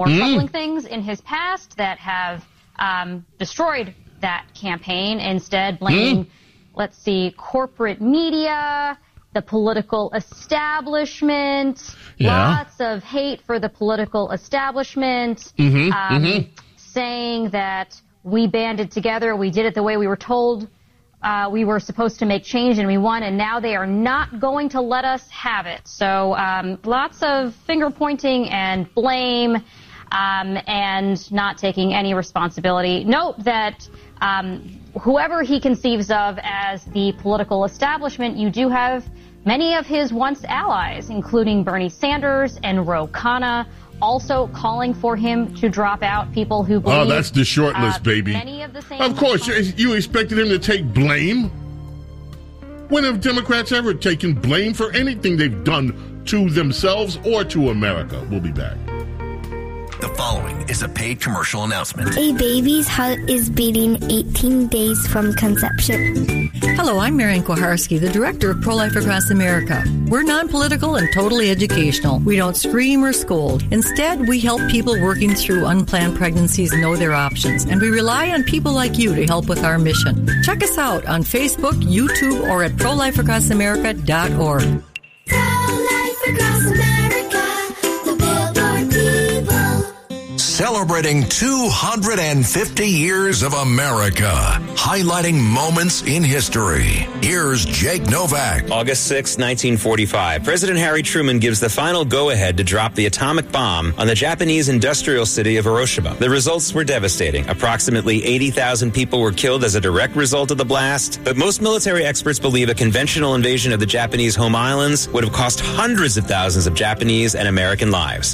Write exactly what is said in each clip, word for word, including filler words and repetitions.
more mm. troubling things in his past that have um, destroyed that campaign, instead blaming, mm. let's see, corporate media, the political establishment, yeah. lots of hate for the political establishment, mm-hmm, um, mm-hmm. saying that we banded together, we did it the way we were told uh, we were supposed to make change, and we won, and now they are not going to let us have it. So um, lots of finger pointing and blame um, and not taking any responsibility. Note that um, whoever he conceives of as the political establishment, you do have many of his once allies, including Bernie Sanders and Ro Khanna, also calling for him to drop out. People who believe... Oh, that's the short list, uh, baby. Many of the same... Of course, you, you expected him to take blame? When have Democrats ever taken blame for anything they've done to themselves or to America? We'll be back. The following is a paid commercial announcement. A baby's heart is beating eighteen days from conception. Hello, I'm Marian Kowalski, the director of Pro-Life Across America. We're non-political and totally educational. We don't scream or scold. Instead, we help people working through unplanned pregnancies know their options, and we rely on people like you to help with our mission. Check us out on Facebook, YouTube, or at pro life across america dot org. Pro-Life Across America, the Billboard people. Celebrating two hundred fifty years of America, highlighting moments in history. Here's Jake Novak. August sixth, nineteen forty-five. President Harry Truman gives the final go-ahead to drop the atomic bomb on the Japanese industrial city of Hiroshima. The results were devastating. Approximately eighty thousand people were killed as a direct result of the blast, but most military experts believe a conventional invasion of the Japanese home islands would have cost hundreds of thousands of Japanese and American lives.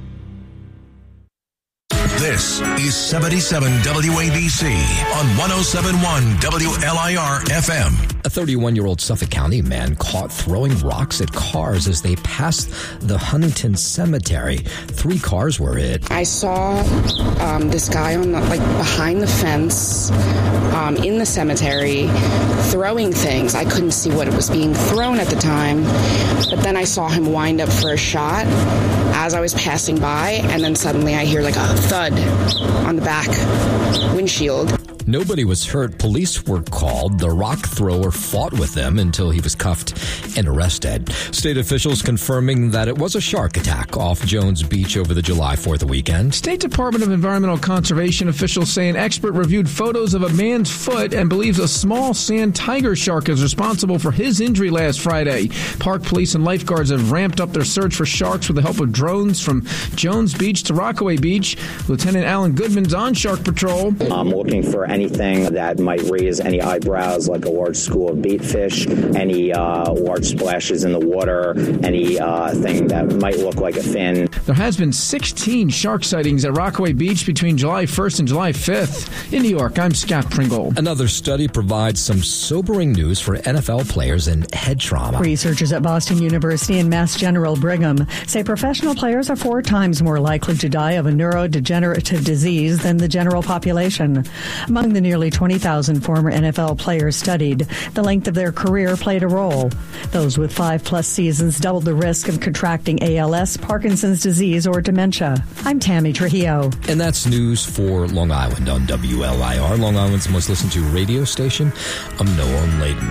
This is seventy-seven W A B C on one oh seven point one W L I R F M. A thirty-one-year-old Suffolk County man caught throwing rocks at cars as they passed the Huntington Cemetery. Three cars were hit. I saw um, this guy on the, like behind the fence um, in the cemetery throwing things. I couldn't see what it was being thrown at the time, but then I saw him wind up for a shot as I was passing by, and then suddenly I hear like a thud on the back windshield. Nobody was hurt. Police were called. The rock thrower fought with them until he was cuffed and arrested. State officials confirming that it was a shark attack off Jones Beach over the July fourth weekend. State Department of Environmental Conservation officials say an expert reviewed photos of a man's foot and believes a small sand tiger shark is responsible for his injury last Friday. Park police and lifeguards have ramped up their search for sharks with the help of drones from Jones Beach to Rockaway Beach. Lieutenant Alan Goodman's on shark patrol. I'm looking for anything that might raise any eyebrows, like a large school of bait fish, any uh, large splashes in the water, any uh, thing that might look like a fin. There has been sixteen shark sightings at Rockaway Beach between July first and July fifth. In New York, I'm Scott Pringle. Another study provides some sobering news for N F L players and head trauma. Researchers at Boston University and Mass General Brigham say professional players are four times more likely to die of a neurodegenerative disease than the general population. Among the nearly twenty thousand former N F L players studied, the length of their career played a role. Those with five-plus seasons doubled the risk of contracting A L S, Parkinson's disease, or dementia. I'm Tammy Trujillo. And that's news for Long Island on W L I R, Long Island's most listened to radio station. I'm Noah Layden.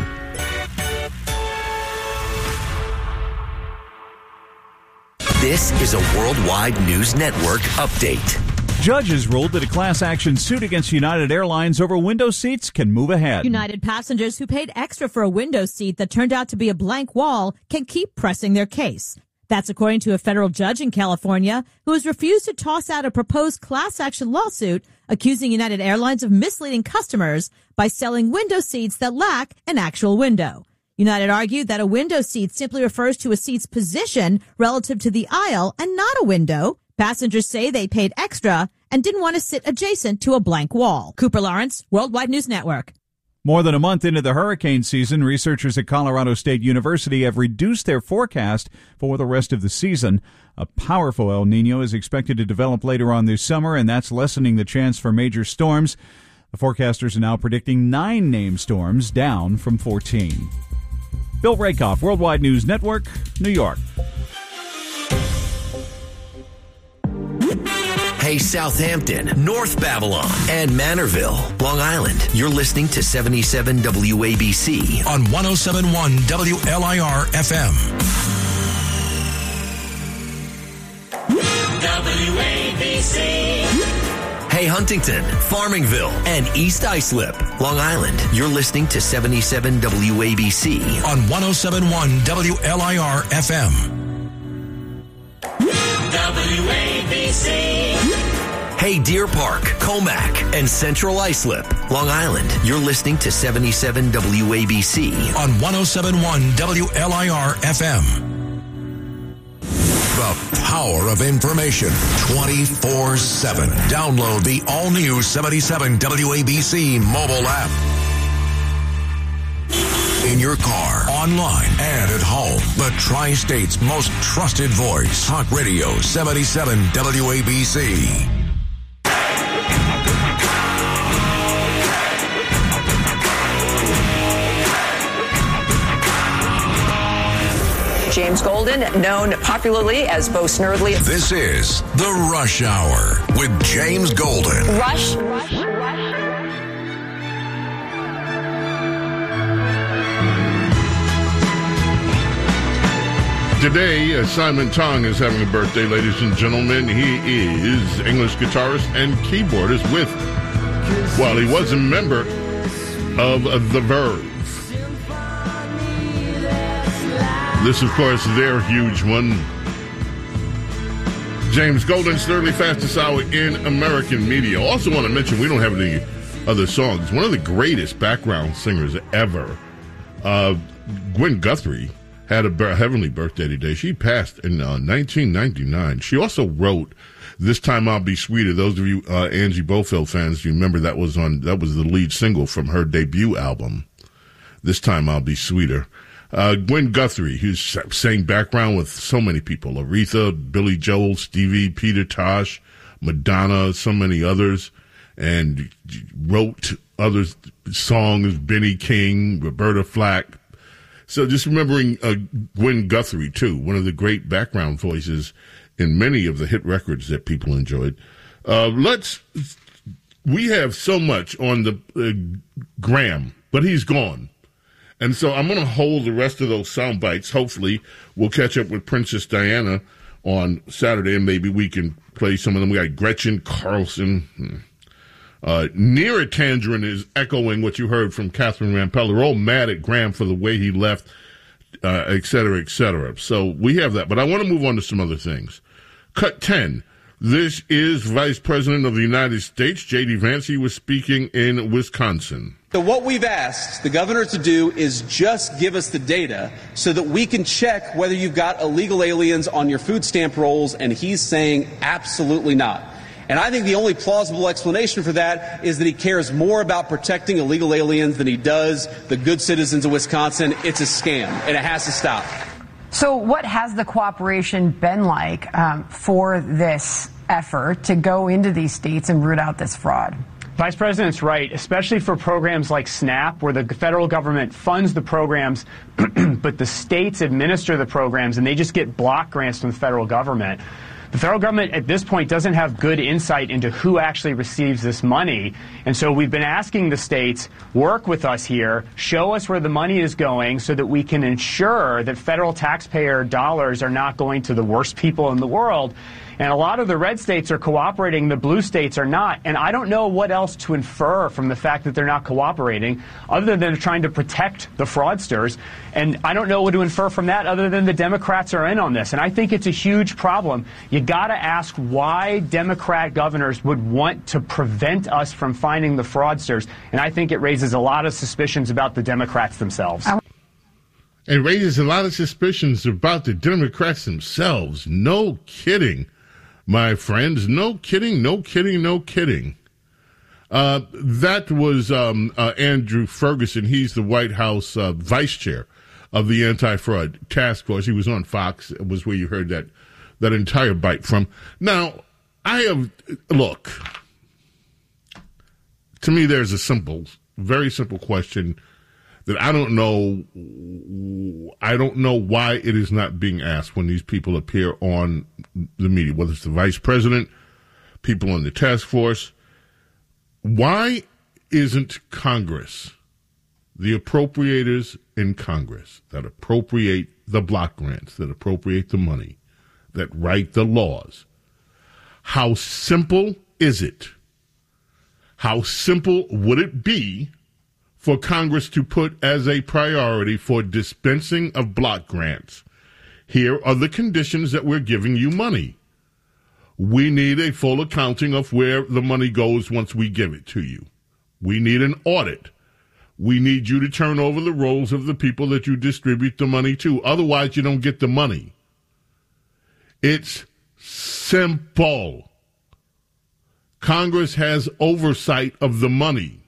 This is a Worldwide News Network update. Judges ruled that a class action suit against United Airlines over window seats can move ahead. United passengers who paid extra for a window seat that turned out to be a blank wall can keep pressing their case. That's according to a federal judge in California who has refused to toss out a proposed class action lawsuit accusing United Airlines of misleading customers by selling window seats that lack an actual window. United argued that a window seat simply refers to a seat's position relative to the aisle and not a window. Passengers say they paid extra and didn't want to sit adjacent to a blank wall. Cooper Lawrence, Worldwide News Network. More than a month into the hurricane season, researchers at Colorado State University have reduced their forecast for the rest of the season. A powerful El Nino is expected to develop later on this summer, and that's lessening the chance for major storms. The forecasters are now predicting nine named storms, down from fourteen. Bill Rakoff, Worldwide News Network, New York. Hey, Southampton, North Babylon, and Manorville, Long Island. You're listening to seventy-seven W A B C on one oh seven point one W L I R F M. W A B C. Hey, Huntington, Farmingville, and East Islip, Long Island. You're listening to seventy-seven W A B C on one oh seven point one W L I R F M. W A B C. Hey, Deer Park, Comac, and Central Islip, Long Island. You're listening to seventy-seven W A B C on one oh seven point one W L I R F M. The power of information twenty-four seven. Download the all-new seventy-seven W A B C mobile app. In your car, online, and at home. The Tri-State's most trusted voice. Talk Radio seventy-seven W A B C. James Golden, known popularly as Bo Snerdley. This is The Rush Hour with James Golden. Rush. Today, uh, Simon Tong is having a birthday, ladies and gentlemen. He is English guitarist and keyboardist with, well, he was a member of uh, The Verve. This, of course, their huge one. James Golden's Snerdley Fastest Hour in American media. Also want to mention, we don't have any other songs. One of the greatest background singers ever, uh, Gwen Guthrie, had a heavenly birthday today. She passed in uh, nineteen ninety-nine. She also wrote "This Time I'll Be Sweeter." Those of you uh, Angie Bofill fans, you remember that was on that was the lead single from her debut album, "This Time I'll Be Sweeter." Uh, Gwen Guthrie, who's sang background with so many people: Aretha, Billy Joel, Stevie, Peter Tosh, Madonna, so many others, and wrote other songs: Benny King, Roberta Flack. So just remembering uh, Gwen Guthrie, too, one of the great background voices in many of the hit records that people enjoyed. Uh, let's, we have so much on the uh, Graham, but he's gone. And so I'm going to hold the rest of those sound bites. Hopefully we'll catch up with Princess Diana on Saturday, and maybe we can play some of them. We got Gretchen Carlson. Hmm. Uh, Near a Tangerine is echoing what you heard from Catherine Rampell. They're all mad at Graham for the way he left, uh, et cetera, et cetera. So we have that. But I want to move on to some other things. Cut ten. This is Vice President of the United States, J D Vance. He was speaking in Wisconsin. So what we've asked the governor to do is just give us the data so that we can check whether you've got illegal aliens on your food stamp rolls, and he's saying absolutely not. And I think the only plausible explanation for that is that he cares more about protecting illegal aliens than he does the good citizens of Wisconsin. It's a scam, and it has to stop. So what has the cooperation been like um, for this effort to go into these states and root out this fraud? Vice President's right, especially for programs like SNAP, where the federal government funds the programs, but the states administer the programs, and they just get block grants from the federal government. The federal government at this point doesn't have good insight into who actually receives this money. And so we've been asking the states, work with us here, show us where the money is going so that we can ensure that federal taxpayer dollars are not going to the worst people in the world. And a lot of the red states are cooperating, the blue states are not. And I don't know what else to infer from the fact that they're not cooperating other than trying to protect the fraudsters. And I don't know what to infer from that other than the Democrats are in on this. And I think it's a huge problem. You got to ask why Democrat governors would want to prevent us from finding the fraudsters. And I think it raises a lot of suspicions about the Democrats themselves. It raises a lot of suspicions about the Democrats themselves. No kidding. My friends, no kidding, no kidding, no kidding. Uh, that was um, uh, Andrew Ferguson. He's the White House uh, vice chair of the Anti-Fraud Task Force. He was on Fox. It was where you heard that that entire bite from. Now, I have, look, to me there's a simple, very simple question that I don't know, I don't know why it is not being asked when these people appear on the media, whether it's the vice president, people on the task force. Why isn't Congress, the appropriators in Congress that appropriate the block grants, that appropriate the money, that write the laws, how simple is it? How simple would it be for Congress to put as a priority for dispensing of block grants? Here are the conditions that we're giving you money. We need a full accounting of where the money goes once we give it to you. We need an audit. We need you to turn over the rolls of the people that you distribute the money to. Otherwise, you don't get the money. It's simple. Congress has oversight of the money.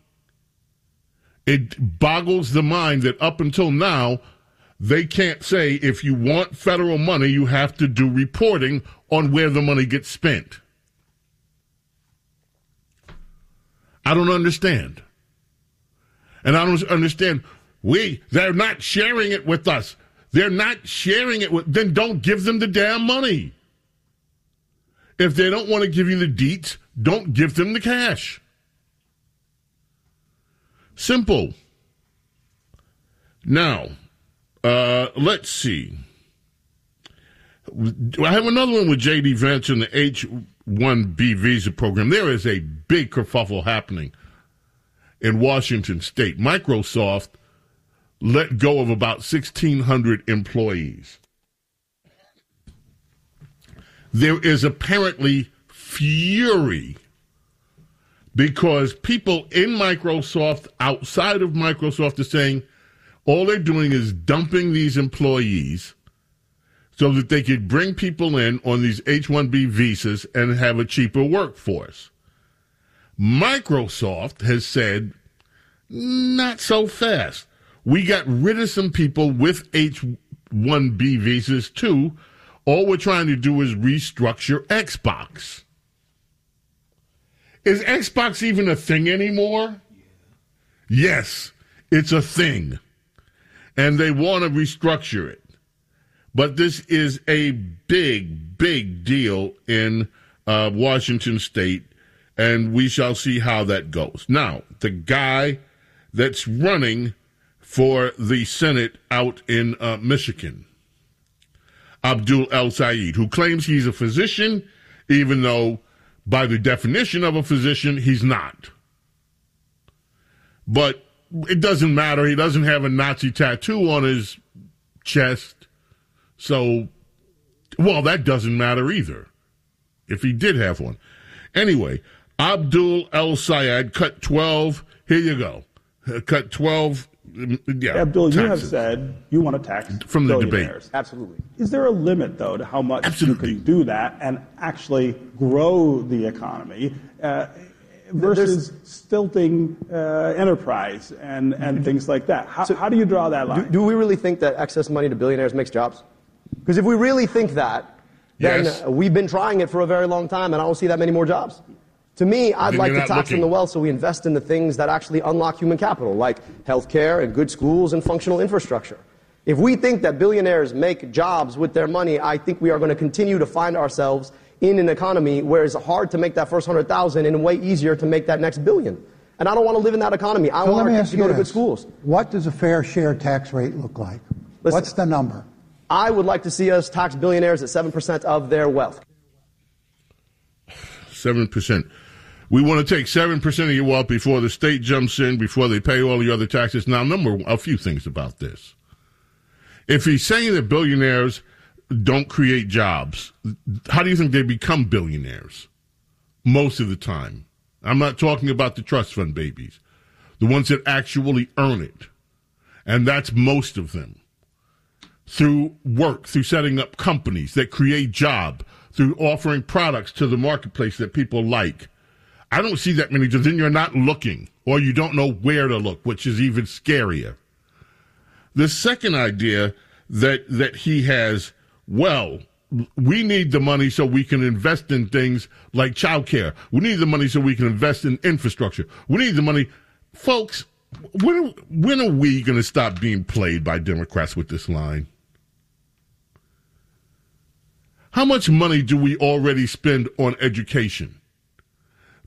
It boggles the mind that up until now, they can't say if you want federal money, you have to do reporting on where the money gets spent. I don't understand. And I don't understand, we, they're not sharing it with us. They're not sharing it with, then don't give them the damn money. If they don't want to give you the deets, don't give them the cash. Simple. Now, uh, let's see. I have another one with J D Vance and the H one B visa program. There is a big kerfuffle happening in Washington State. Microsoft let go of about sixteen hundred employees. There is apparently fury because people in Microsoft, outside of Microsoft, are saying all they're doing is dumping these employees so that they could bring people in on these H one B visas and have a cheaper workforce. Microsoft has said, not so fast. We got rid of some people with H one B visas too. All we're trying to do is restructure Xbox. Is Xbox even a thing anymore? Yes, it's a thing. And they want to restructure it. But this is a big, big deal in uh, Washington State, and we shall see how that goes. Now, the guy that's running for the Senate out in uh, Michigan, Abdul El-Sayed, who claims he's a physician, even though by the definition of a physician, he's not. But it doesn't matter. He doesn't have a Nazi tattoo on his chest. So, well, that doesn't matter either, if he did have one. Anyway, Abdul El-Sayed cut twelve. Here you go. Cut twelve. Yeah, Abdul, taxes. you have said you want to tax from the billionaires. debate. Absolutely. Is there a limit, though, to how much Absolutely. you can do that and actually grow the economy uh, versus There's, stilting uh, enterprise and, and things like that? How, so how do you draw that line? Do, do we really think that excess money to billionaires makes jobs? Because if we really think that, then yes. uh, we've been trying it for a very long time, and I don't see that many more jobs. To me, I'd Then like you're to not tax looking. on the wealth so we invest in the things that actually unlock human capital, like healthcare and good schools and functional infrastructure. If we think that billionaires make jobs with their money, I think we are going to continue to find ourselves in an economy where it's hard to make that first one hundred thousand and way easier to make that next billion. And I don't want to live in that economy. I So want let me our ask kids to you go to this. good schools. What does a fair share tax rate look like? Listen, What's the number? I would like to see us tax billionaires at seven percent of their wealth. seven percent. We want to take seven percent of your wealth before the state jumps in, before they pay all the other taxes. Now, number a few things about this. If he's saying that billionaires don't create jobs, how do you think they become billionaires? Most of the time. I'm not talking about the trust fund babies, the ones that actually earn it. And that's most of them. Through work, through setting up companies that create jobs, through offering products to the marketplace that people like. I don't see that many, because then you're not looking, or you don't know where to look, which is even scarier. The second idea that that he has, well, we need the money so we can invest in things like childcare. We need the money so we can invest in infrastructure. We need the money. Folks, when, when are we going to stop being played by Democrats with this line? How much money do we already spend on education?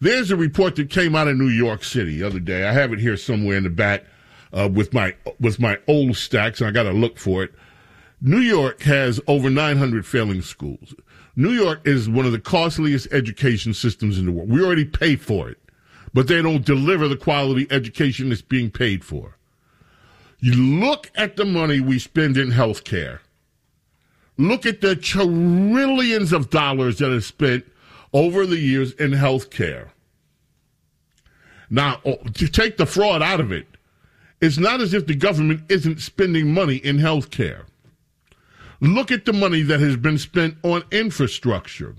There's a report that came out of New York City the other day. I have it here somewhere in the back uh, with my with my old stacks, and I got to look for it. New York has over nine hundred failing schools. New York is one of the costliest education systems in the world. We already pay for it, but they don't deliver the quality education that's being paid for. You look at the money we spend in health care. Look at the trillions of dollars that are spent over the years in health care. Now, to take the fraud out of it, it's not as if the government isn't spending money in health care. Look at the money that has been spent on infrastructure.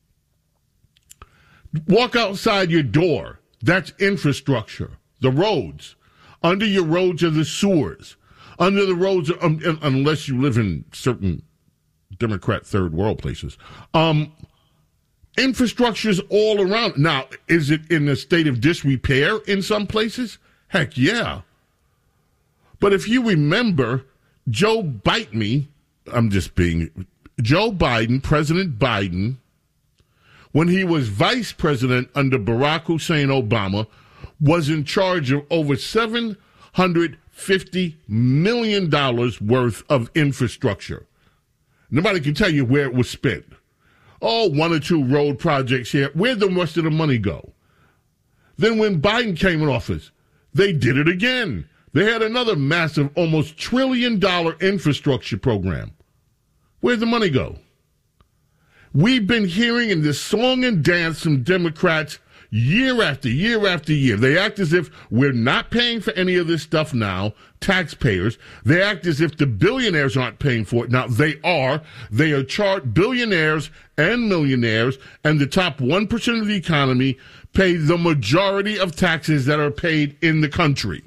Walk outside your door. That's infrastructure. The roads. Under your roads are the sewers. Under the roads, are, um, unless you live in certain Democrat third world places. Um, infrastructure's all around. Now, is it in a state of disrepair in some places? Heck yeah. But if you remember, Joe Biden, I'm just being, Joe Biden, President Biden, when he was vice president under Barack Hussein Obama, was in charge of over seven hundred fifty million dollars worth of infrastructure. Nobody can tell you where it was spent. Oh, one or two road projects here. Where'd the rest of the money go? Then when Biden came in office, they did it again. They had another massive, almost trillion dollar infrastructure program. Where'd the money go? We've been hearing in this song and dance from Democrats year after year after year. They act as if we're not paying for any of this stuff now, taxpayers. They act as if the billionaires aren't paying for it. Now, they are. They are chart billionaires and millionaires, and the top one percent of the economy pay the majority of taxes that are paid in the country.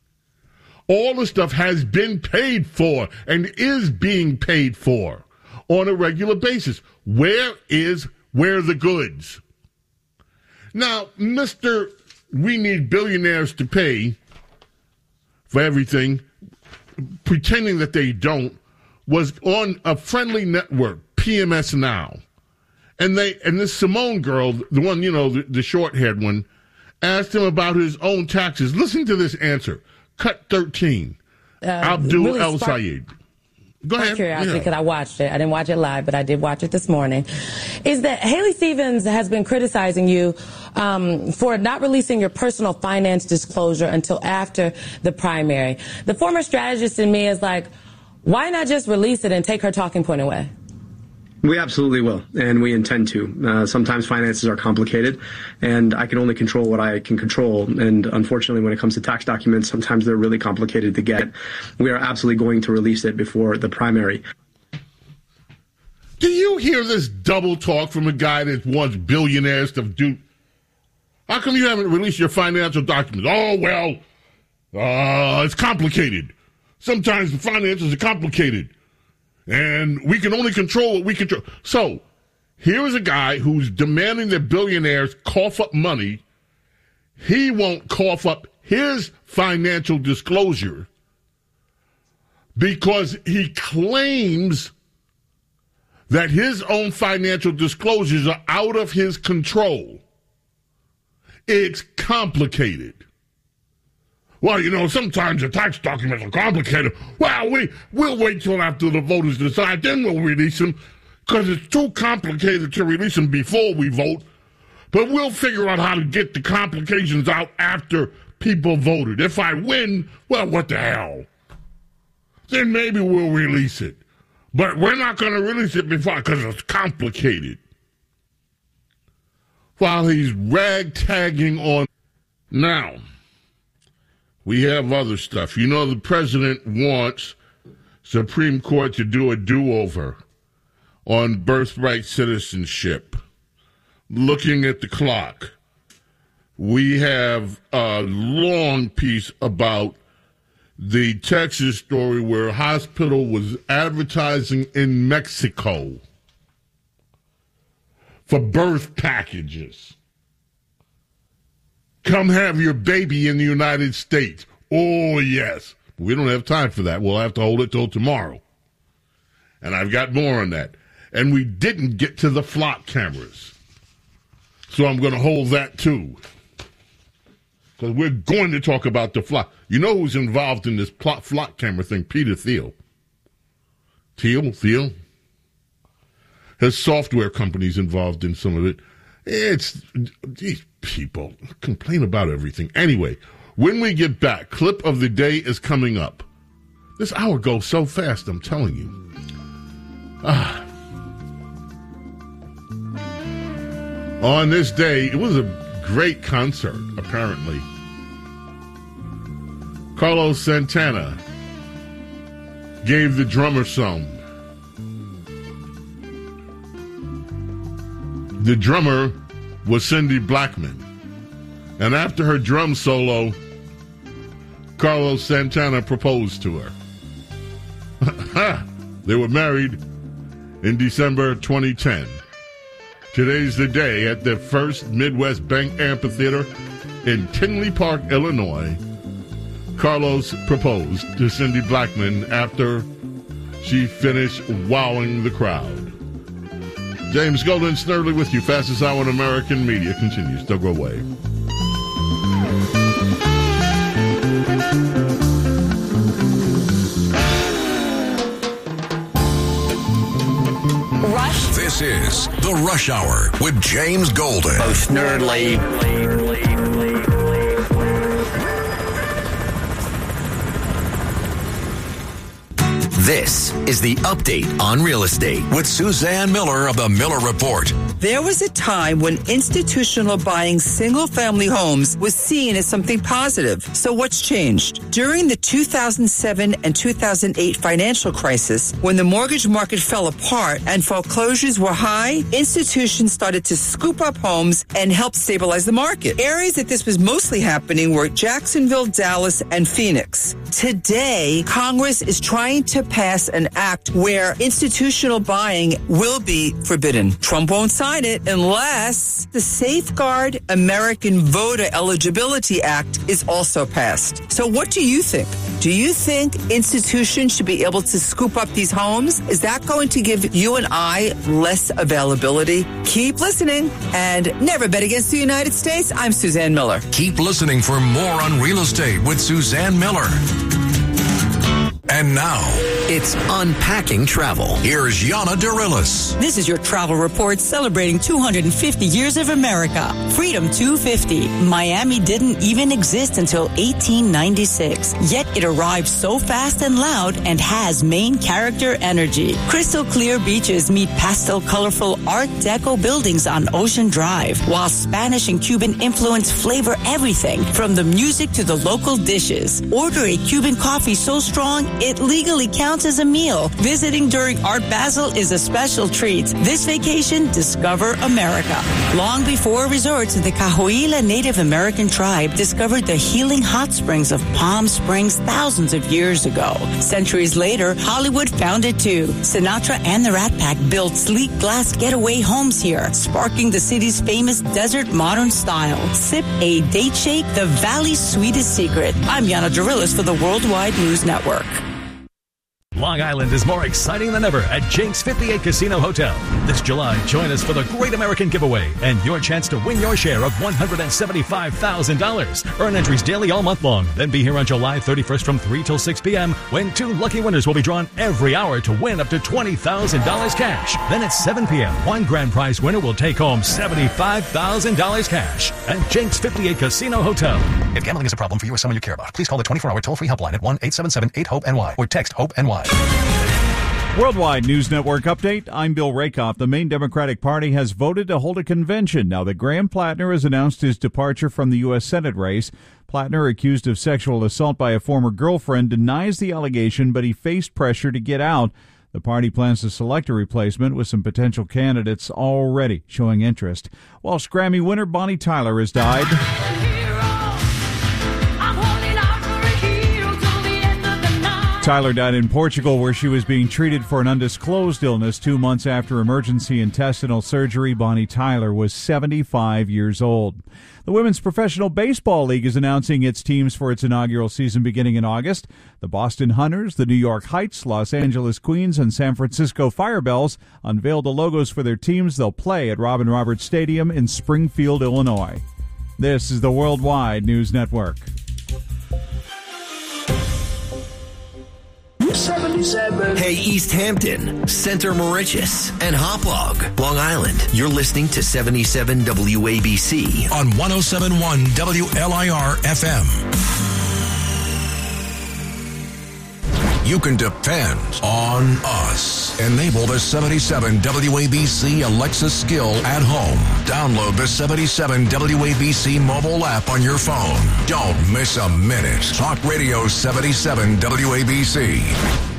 All the stuff has been paid for and is being paid for on a regular basis. Where is, where are the goods? Now, Mister We need billionaires to pay for everything, pretending that they don't, was on a friendly network, P M S Now. And they and this Simone girl, the one, you know, the, the short-haired one, asked him about his own taxes. Listen to this answer. Cut thirteen. Uh, Abdul really El spark- Sayed. Go ahead. Curiosity, because yeah. I watched it. I didn't watch it live, but I did watch it this morning. Is that Haley Stevens has been criticizing you um, for not releasing your personal finance disclosure until after the primary. The former strategist in me is like, why not just release it and take her talking point away? We absolutely will, and we intend to. Uh, sometimes finances are complicated, and I can only control what I can control. And unfortunately, when it comes to tax documents, sometimes they're really complicated to get. We are absolutely going to release it before the primary. Do you hear this double talk from a guy that wants billionaires to do? How come you haven't released your financial documents? Oh, well, uh, it's complicated. Sometimes the finances are complicated. And we can only control what we control. So, here is a guy who's demanding that billionaires cough up money. He won't cough up his financial disclosure because he claims that his own financial disclosures are out of his control. It's complicated. Well, you know, sometimes the tax documents are complicated. Well, we, we'll wait till after the voters decide, then we'll release them, because it's too complicated to release them before we vote. But we'll figure out how to get the complications out after people voted. If I win, well, what the hell? Then maybe we'll release it. But we're not going to release it before, because it's complicated. While he's ragtagging on now. We have other stuff. You know, the president wants Supreme Court to do a do-over on birthright citizenship. Looking at the clock, we have a long piece about the Texas story where a hospital was advertising in Mexico for birth packages. Come have your baby in the United States. Oh, yes. We don't have time for that. We'll have to hold it till tomorrow. And I've got more on that. And we didn't get to the flock cameras. So I'm going to hold that too. Because we're going to talk about the flock. You know who's involved in this plot flock camera thing? Peter Thiel. Thiel? Thiel? His software company's involved in some of it. It's, these people complain about everything. Anyway, when we get back, clip of the day is coming up. This hour goes so fast, I'm telling you. Ah. On this day, it was a great concert, apparently. Carlos Santana gave the drummer some. The drummer was Cindy Blackman. And after her drum solo, Carlos Santana proposed to her. They were married in December twenty ten. Today's the day at the First Midwest Bank Amphitheater in Tinley Park, Illinois. Carlos proposed to Cindy Blackman after she finished wowing the crowd. James Golden Snerdley with you. Fastest hour in American media continues. Don't go away. Rush. This is the Rush Hour with James Golden. Most nerdly. This is the update on real estate with Suzanne Miller of the Miller Report. There was a time when institutional buying single-family homes was seen as something positive. So what's changed? During the two thousand seven and two thousand eight financial crisis, when the mortgage market fell apart and foreclosures were high, institutions started to scoop up homes and help stabilize the market. Areas that this was mostly happening were Jacksonville, Dallas, and Phoenix. Today, Congress is trying to pass an act where institutional buying will be forbidden. Trump won't sign it unless the Safeguard American Voter Eligibility Act is also passed. So what do you think? Do you think institutions should be able to scoop up these homes? Is that going to give you and I less availability? Keep listening and never bet against the United States. I'm Suzanne Miller. Keep listening for more on real estate with Suzanne Miller. And now, it's Unpacking Travel. Here's Yana Darilis. This is your travel report celebrating two hundred fifty years of America. Freedom two fifty. Miami didn't even exist until eighteen ninety-six. Yet it arrived so fast and loud and has main character energy. Crystal clear beaches meet pastel colorful Art Deco buildings on Ocean Drive, while Spanish and Cuban influence flavor everything from the music to the local dishes. Order a Cuban coffee so strong it legally counts as a meal. Visiting during Art Basel is a special treat. This vacation, discover America. Long before resorts, the Cahuilla Native American tribe discovered the healing hot springs of Palm Springs thousands of years ago. Centuries later, Hollywood found it too. Sinatra and the Rat Pack built sleek glass getaway homes here, sparking the city's famous desert modern style. Sip a date shake, the valley's sweetest secret. I'm Yana Darilis for the Worldwide News Network. Long Island is more exciting than ever at Jake's fifty-eight Casino Hotel. This July, join us for the Great American Giveaway and your chance to win your share of one hundred seventy-five thousand dollars. Earn entries daily all month long. Then be here on July thirty-first from three till six p.m. when two lucky winners will be drawn every hour to win up to twenty thousand dollars cash. Then at seven p.m., one grand prize winner will take home seventy-five thousand dollars cash at Jake's fifty-eight Casino Hotel. If gambling is a problem for you or someone you care about, please call the twenty-four hour toll-free helpline at one eight seven seven eight hope N Y or text HOPE-N Y. Worldwide News Network update. I'm Bill Rakoff. The Maine Democratic Party has voted to hold a convention now that Graham Plattner has announced his departure from the U S Senate race. Plattner, accused of sexual assault by a former girlfriend, denies the allegation, but he faced pressure to get out. The party plans to select a replacement with some potential candidates already showing interest. Walsh Grammy winner Bonnie Tyler has died. Tyler died in Portugal, where she was being treated for an undisclosed illness two months after emergency intestinal surgery. Bonnie Tyler was seventy-five years old. The Women's Professional Baseball League is announcing its teams for its inaugural season beginning in August. The Boston Hunters, the New York Heights, Los Angeles Queens, and San Francisco Firebells unveiled the logos for their teams. They'll play at Robin Roberts Stadium in Springfield, Illinois. This is the Worldwide News Network. seventy-seven. Hey, East Hampton, Center Mauritius, and Hauppauge, Long Island. You're listening to seventy-seven W A B C on one oh seven point one W L I R F M. You can depend on us. Enable the seventy-seven W A B C Alexa skill at home. Download the seventy-seven W A B C mobile app on your phone. Don't miss a minute. Talk Radio seventy-seven W A B C.